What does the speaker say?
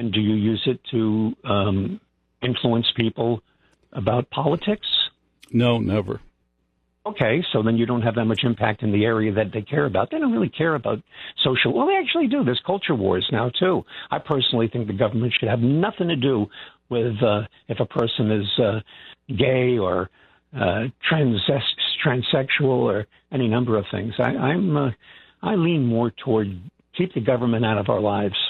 And do you use it to influence people about politics? No, never. Okay, so then you don't have that much impact in the area that they care about. They don't really care about social. Well, they actually do. There's culture wars now, too. I personally think the government should have nothing to do with if a person is gay or transsexual or any number of things. I lean more toward keep the government out of our lives.